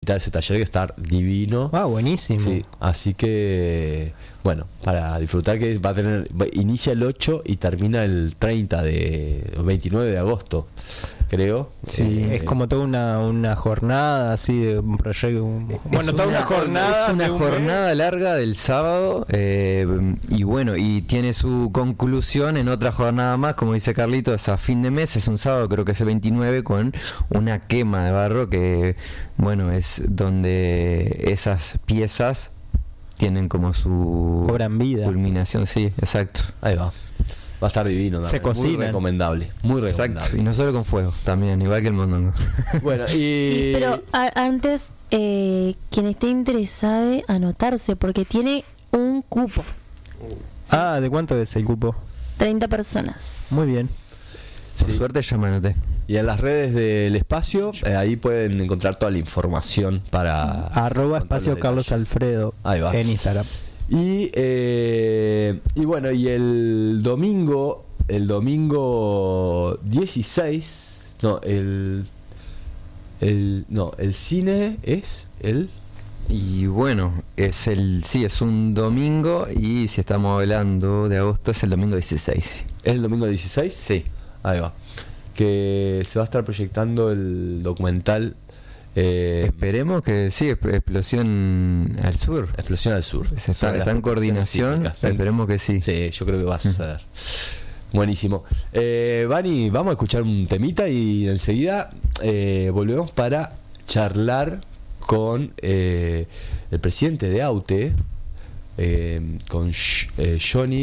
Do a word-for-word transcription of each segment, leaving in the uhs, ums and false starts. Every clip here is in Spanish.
mitad de ese taller que está divino. Ah, buenísimo. Sí, así que bueno, para disfrutar, que va a tener, inicia el ocho y termina el treinta de veintinueve de agosto, creo. Sí, eh, es como toda una, una jornada así de un proyecto. Bueno, toda una, jornada. Es una de un jornada mes. larga del sábado, eh, y bueno, y tiene su conclusión en otra jornada más, como dice Carlito, es a fin de mes, es un sábado, creo que es el veintinueve, con una quema de barro que, bueno, es donde esas piezas tienen como su Cobran vida. culminación, sí, exacto. ahí va. Va a estar divino. Se también. Muy cocinan. recomendable. Muy recomendable. Exacto, y no solo con fuego, también, igual que el mondongo. Bueno, y... Sí, pero a- antes, eh, quien esté interesado, anotarse, porque tiene un cupo. Ah, ¿de cuánto es el cupo? treinta personas. Muy bien. Por Sí. suerte ya me anoté. Y en las redes del espacio, eh, ahí pueden encontrar toda la información para... Arroba con todos espacio los Carlos detalles. Alfredo Ahí va. en Instagram. Y, eh, y bueno, y el domingo, el domingo dieciséis, no, el, el, no, el cine es el... Y bueno, es el sí, es un domingo, y si estamos hablando de agosto es el domingo dieciséis. ¿Es el domingo dieciséis? Sí. Ahí va. Que se va a estar proyectando el documental eh, Esperemos que sí, Exp- Explosión al Sur. Explosión al Sur. Se está, Sobre las está en proporciones coordinación, sísmicas. Está en- esperemos que sí. Sí, yo creo que va a suceder. Buenísimo. Eh, Vani, vamos a escuchar un temita y enseguida eh, volvemos para charlar con eh, el presidente de AUTE, eh, con Sh- eh, Johnny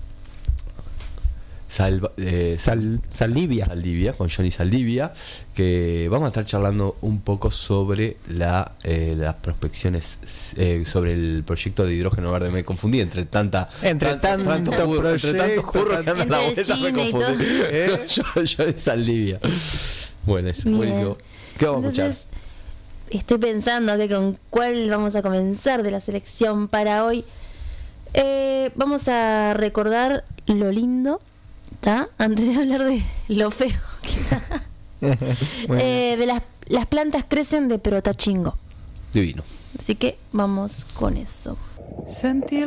Salva- eh, Sal, Saldivia. Saldivia, con Johnny Saldivia, que vamos a estar charlando un poco sobre la, eh, las prospecciones, eh, sobre el proyecto de hidrógeno verde. Me confundí entre tanta Entre tanto burro, entre tantos proyecto, burros que andan la Entre vuelta, me cine y confundí. ¿Eh? Johnny Saldivia. Bueno, es Bien. buenísimo. ¿Qué vamos a Entonces, escuchar? estoy pensando que con cuál vamos a comenzar de la selección para hoy. Eh, vamos a recordar lo lindo, ¿está? Antes de hablar de lo feo, quizá. Bueno. Eh, de las, las plantas crecen de Perotachingo. Divino. Así que vamos con eso. Sentí